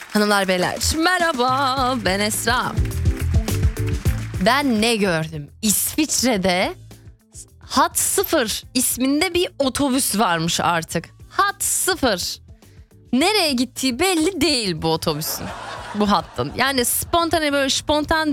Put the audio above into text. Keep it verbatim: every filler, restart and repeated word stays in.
Hanımlar beyler merhaba, ben Esra. Ben ne gördüm? İsviçre'de Hat sıfır isminde bir otobüs varmış artık. Hat sıfır. Nereye gittiği belli değil bu otobüsün. Bu hattın. Yani spontane böyle spontan